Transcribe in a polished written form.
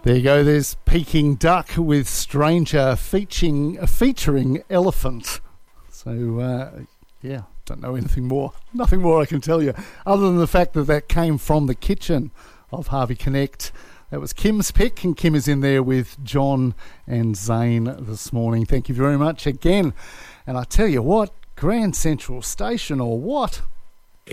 There you go, there's Peking Duck with Stranger featuring Elephant. So, yeah, don't know anything more. Nothing more I can tell you, other than the fact that that came from the kitchen of Harvey Connect. That was Kim's pick, and Kim is in there with John and Zane this morning. Thank you very much again. And I tell you what, Grand Central Station or what?